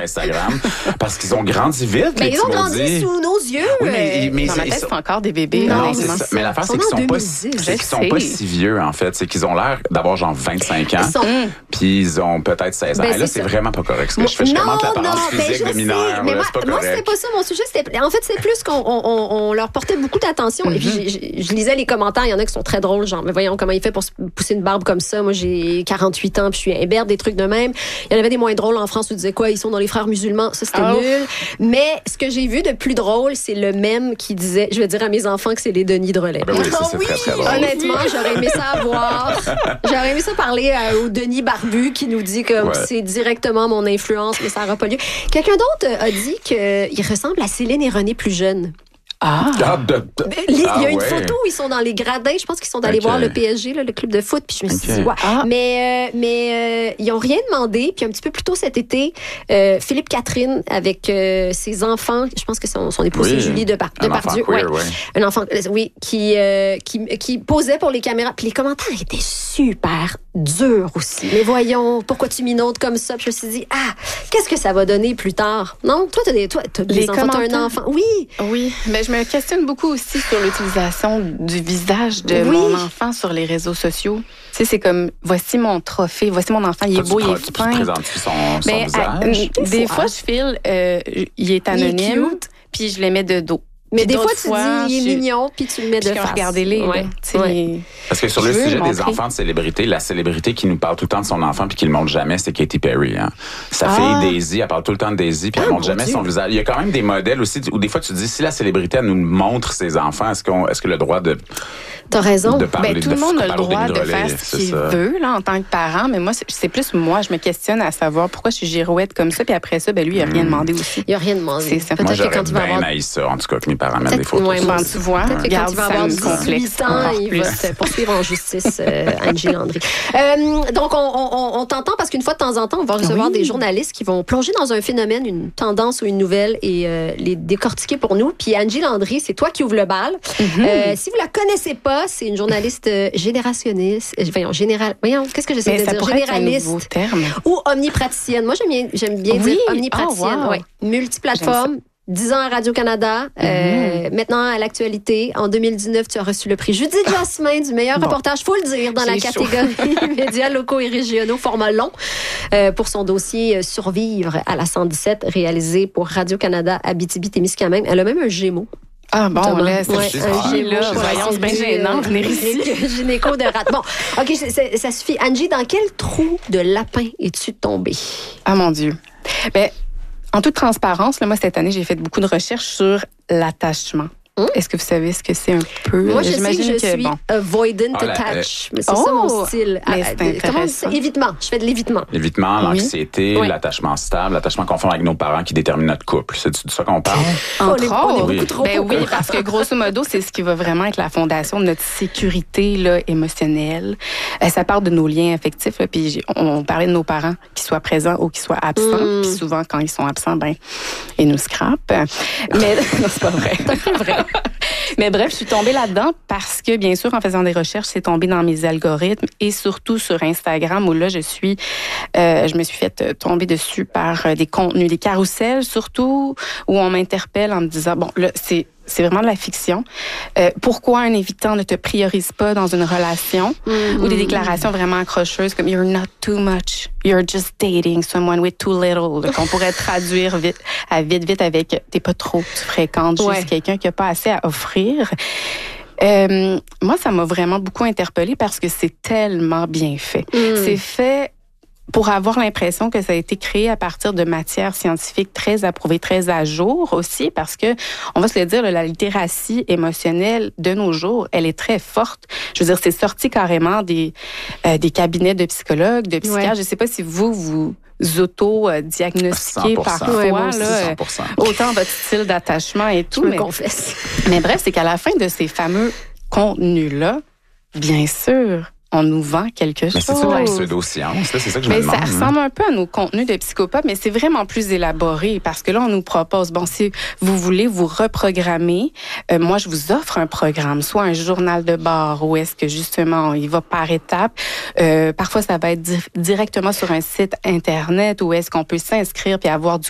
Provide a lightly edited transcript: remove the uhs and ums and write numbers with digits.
Instagram parce qu'ils ont grandi vite. Mais ils ont grandi sous nos yeux. Oui, mais dans ma tête, c'est encore des bébés. Non, c'est ça. Mais l'affaire, c'est qu'ils sont pas si vieux, en fait. C'est qu'ils ont l'air d'avoir genre 25 ans. Puis ils ont peut-être 16 ans. Et là, c'est vraiment pas correct ce que je fais. Je commente l'apparence physique de mineurs. Mais c'est pas correct. moi, c'était pas ça mon sujet. En fait, c'est plus qu'on leur portait beaucoup d'attention. Et puis, je lisais les commentaires. Il y en a qui sont très drôles. Genre, mais voyons comment il fait pour se pousser une barbe comme ça. Moi, j'ai 48 ans, puis je suis imberbe, des trucs de même. Il y en avait des moins drôles en France où ils disaient quoi? Ils sont dans les frères musulmans. Ça, c'était nul. Mais ce que j'ai vu de plus drôle, c'est le mème qui disait, je vais dire à mes enfants que c'est les Denis de Relais. Ben oui, ça, c'est très, très drôle. Honnêtement, j'aurais aimé ça avoir. J'aurais aimé ça parler au Denis Barbu qui nous dit que c'est directement mon influence, mais ça n'aura pas lieu. Quelqu'un d'autre a dit qu'il ressemble à Céline et René plus jeunes. Il y a une photo où ils sont dans les gradins. Je pense qu'ils sont allés voir le PSG, le club de foot. Puis je me suis dit, mais ils n'ont rien demandé. Puis un petit peu plus tôt cet été, Philippe Catherine avec ses enfants, je pense que son épouse c'est Julie Depardieu. Un enfant, qui posait pour les caméras. Puis les commentaires étaient super durs aussi. Mais voyons, pourquoi tu minaudes comme ça? Puis je me suis dit, qu'est-ce que ça va donner plus tard? Non? Toi, t'as des enfants, t'as un enfant. Oui, mais je me questionne beaucoup aussi sur l'utilisation du visage de mon enfant sur les réseaux sociaux. Tu sais, c'est comme, voici mon trophée, voici mon enfant, il est beau, il est fin. Tu présentes son visage? Des fois, je file, il est anonyme, puis je le mets de dos. Mais des fois, tu dis, il est mignon, puis tu le mets de face. Regardez-les. Parce que sur le sujet des enfants de célébrités, la célébrité qui nous parle tout le temps de son enfant puis qui le montre jamais, c'est Katy Perry. Hein. Sa fille Daisy, elle parle tout le temps de Daisy puis elle montre jamais son visage. Il y a quand même des modèles aussi où des fois tu te dis, si la célébrité elle nous montre ses enfants, est-ce que le droit de... T'as raison. Tout le monde a le droit de faire ce qu'il veut là, en tant que parent, mais moi, c'est plus moi, je me questionne à savoir pourquoi je suis girouette comme ça, puis après ça, lui, il n'a rien demandé aussi. Il n'a rien demandé. Moi, j'aurais bien haï ça, en tout cas, que mes parents mettent des photos. Tu vois, peut-être que quand il va avoir 18 ans, il va se poursuivre en justice, Angie Landry. Donc, on t'entend parce qu'une fois de temps en temps, on va recevoir des journalistes qui vont plonger dans un phénomène, une tendance ou une nouvelle et les décortiquer pour nous. Puis Angie Landry, c'est toi qui ouvre le bal. Si vous la connaissez pas, c'est une journaliste générationniste. Qu'est-ce que j'essaie de dire? Généraliste. Ou omnipraticienne. Moi, j'aime bien dire omnipraticienne. Multiplateforme. 10 ans à Radio-Canada, maintenant à l'actualité. En 2019, tu as reçu le prix Judith Jasmin du meilleur reportage, faut le dire, dans la catégorie médias locaux et régionaux, format long, pour son dossier Survivre à la 117, réalisé pour Radio-Canada Abitibi-Témiscamingue. Elle a même un Gémeaux. Ah bon, on laisse un Gémeaux. Voyons, c'est bien gênant de venir ici. Gynéco de rate. Bon, OK, ça suffit. Angie, dans quel trou de lapin es-tu tombée? Ah mon Dieu. En toute transparence, moi, cette année, j'ai fait beaucoup de recherches sur l'attachement. Est-ce que vous savez ce que c'est un peu? Moi, je sais que je suis avoidant attach. Mais c'est ça mon style. Comment on dit ça? Évitement. Je fais de l'évitement. L'évitement, l'anxiété, l'attachement stable, l'attachement conforme avec nos parents qui détermine notre couple. C'est de ça qu'on parle? Entre autres. On est beaucoup trop oui, parce que grosso modo, c'est ce qui va vraiment être la fondation de notre sécurité là, émotionnelle. Ça part de nos liens affectifs. Là, puis on parlait de nos parents qui soient présents ou qui soient absents. Puis souvent, quand ils sont absents, ils nous scrapent. Mais non, c'est pas vrai. C'est vrai. Mais bref, je suis tombée là-dedans parce que, bien sûr, en faisant des recherches, c'est tombé dans mes algorithmes et surtout sur Instagram où là, je me suis fait tomber dessus par des contenus, des carousels surtout, où on m'interpelle en me disant, bon, là, c'est vraiment de la fiction. Pourquoi un évitant ne te priorise pas dans une relation? Ou des déclarations vraiment accrocheuses comme « You're not too much. You're just dating someone with too little. » Qu'on pourrait traduire vite avec « T'es pas trop, tu fréquentes juste quelqu'un qui a pas assez à offrir. » Moi, ça m'a vraiment beaucoup interpellée parce que c'est tellement bien fait. C'est fait pour avoir l'impression que ça a été créé à partir de matières scientifiques très approuvées, très à jour aussi, parce que, on va se le dire, la littératie émotionnelle de nos jours, elle est très forte. Je veux dire, c'est sorti carrément des cabinets de psychologues, de psychiatres. Je sais pas si vous auto-diagnostiquez parfois, là, autant votre style d'attachement et tout. Je me confesse. Mais bref, c'est qu'à la fin de ces fameux contenus-là, bien sûr, on nous vend quelque chose. Mais c'est ça la pseudo-science, c'est ça que je me demande. Ça ressemble un peu à nos contenus de psychopathes, mais c'est vraiment plus élaboré parce que là, on nous propose, bon, si vous voulez vous reprogrammer, moi, je vous offre un programme, soit un journal de bord où est-ce que justement, il va par étapes. Parfois, ça va être directement sur un site Internet où est-ce qu'on peut s'inscrire puis avoir du